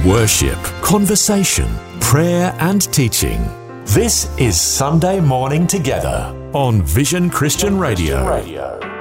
Worship, conversation, prayer and teaching. This is Sunday Morning Together on Vision Christian Radio.